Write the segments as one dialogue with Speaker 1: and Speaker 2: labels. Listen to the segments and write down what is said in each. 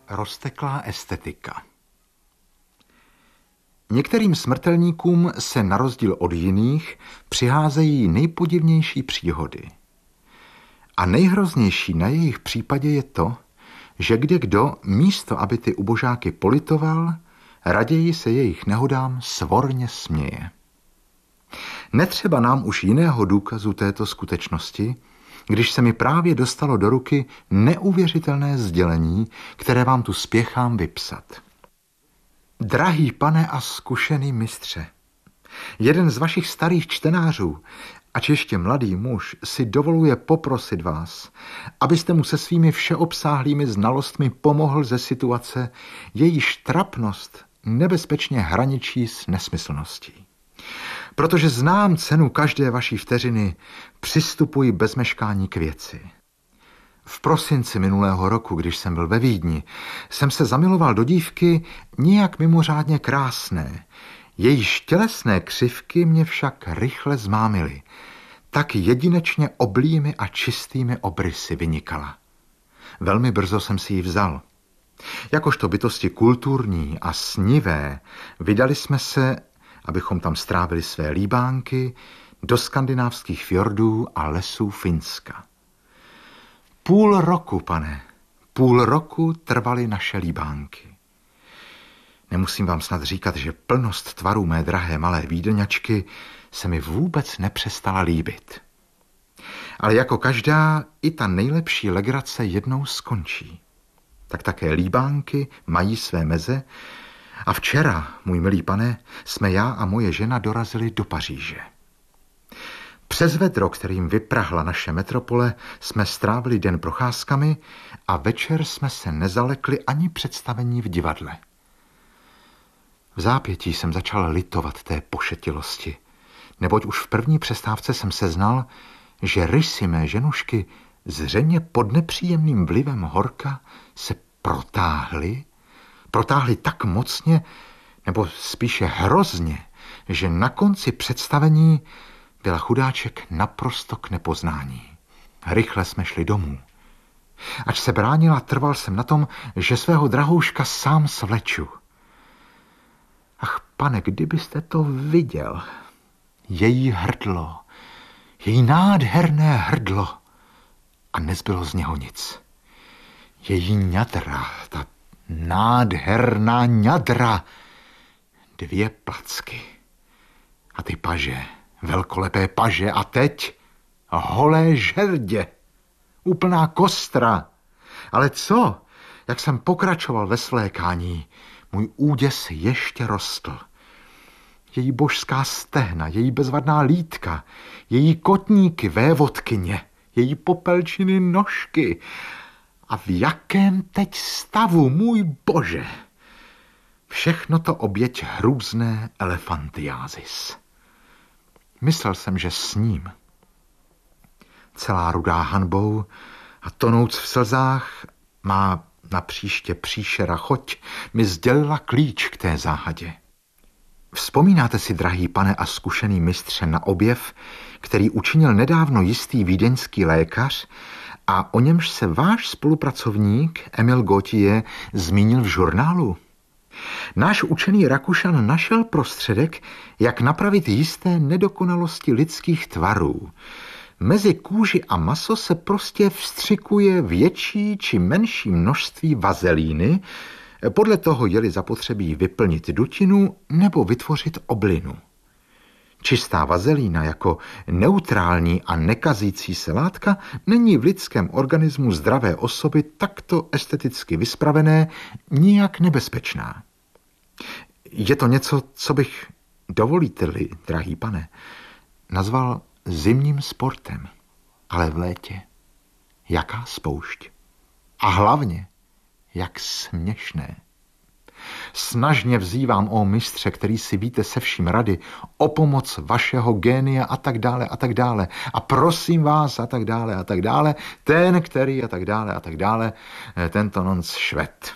Speaker 1: Rozteklá estetika. Některým smrtelníkům se na rozdíl od jiných přiházejí nejpodivnější příhody. A nejhroznější na jejich případě je to, že kdekdo místo, aby ty ubožáky politoval, raději se jejich nehodám svorně směje. Netřeba nám už jiného důkazu této skutečnosti, když se mi právě dostalo do ruky neuvěřitelné sdělení, které vám tu spěchám vypsat. Drahý pane a zkušený mistře, jeden z vašich starých čtenářů, ač ještě mladý muž, si dovoluje poprosit vás, abyste mu se svými všeobsáhlými znalostmi pomohl ze situace, jejíž trapnost nebezpečně hraničí s nesmyslností. Protože znám cenu každé vaší vteřiny, přistupuji bez meškání k věci. V prosinci minulého roku, když jsem byl ve Vídni, jsem se zamiloval do dívky nijak mimořádně krásné. Jejíž tělesné křivky mě však rychle zmámily. Tak jedinečně oblými a čistými obrysy vynikala. Velmi brzo jsem si ji vzal. Jakožto bytosti kulturní a snivé vydali jsme se, abychom tam strávili své líbánky, do skandinávských fjordů a lesů Finska. Půl roku, pane, půl roku trvaly naše líbánky. Nemusím vám snad říkat, že plnost tvarů mé drahé malé vídeňačky se mi vůbec nepřestala líbit. Ale jako každá, i ta nejlepší legrace jednou skončí. Tak také líbánky mají své meze a včera, můj milý pane, jsme já a moje žena dorazili do Paříže. Přes vedro, kterým vyprahla naše metropole, jsme strávili den procházkami a večer jsme se nezalekli ani představení v divadle. V zápětí jsem začal litovat té pošetilosti, neboť už v první přestávce jsem seznal, že rysy mé ženušky zřejmě pod nepříjemným vlivem horka se protáhly tak mocně, nebo spíše hrozně, že na konci představení byla chudáček naprosto k nepoznání. Rychle jsme šli domů. Ač se bránila, trval jsem na tom, že svého drahouška sám svleču. Ach, pane, kdybyste to viděl. Její hrdlo, její nádherné hrdlo. A nezbylo z něho nic. Její ňadra, ta nádherná ňadra. 2 placky. A ty paže, velkolepé paže a teď holé žerdě. Úplná kostra. Ale co? Jak jsem pokračoval ve svlékání, můj úděs ještě rostl. Její božská stehna, její bezvadná lítka, její kotníky, vévodkyně, její popelčiny nožky. A v jakém teď stavu, můj bože? Všechno to oběť hrůzné elefantiázis. Myslel jsem, že sním. Celá rudá hanbou a tonouc v slzách má na příště příšera choť mi sdělila klíč k té záhadě. Vzpomínáte si, drahý pane a zkušený mistře, na objev, který učinil nedávno jistý vídeňský lékař a o němž se váš spolupracovník Emil Gautier zmínil v žurnálu? Náš učený Rakušan našel prostředek, jak napravit jisté nedokonalosti lidských tvarů. Mezi kůži a maso se prostě vstřikuje větší či menší množství vazelíny, podle toho je-li zapotřebí vyplnit dutinu nebo vytvořit oblinu. Čistá vazelína jako neutrální a nekazící se látka není v lidském organismu zdravé osoby takto esteticky vyspravené nijak nebezpečná. Je to něco, co bych, dovolíte-li, drahý pane, nazval zimním sportem, ale v létě jaká spoušť. A hlavně, jak směšné. Snažně vzývám, o mistře, který si víte se vším rady, o pomoc vašeho génia a tak dále a tak dále. A prosím vás a tak dále, ten, který a tak dále, tento nonc šved.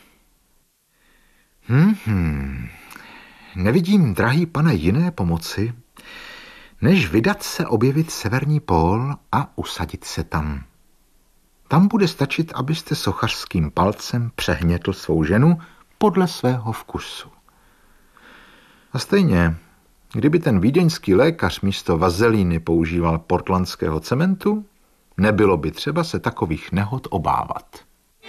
Speaker 1: Nevidím, drahý pane, jiné pomoci, než vydat se objevit severní pól a usadit se tam. Tam bude stačit, abyste sochařským palcem přehnětl svou ženu podle svého vkusu. A stejně, kdyby ten vídeňský lékař místo vazelíny používal portlandského cementu, nebylo by třeba se takových nehod obávat.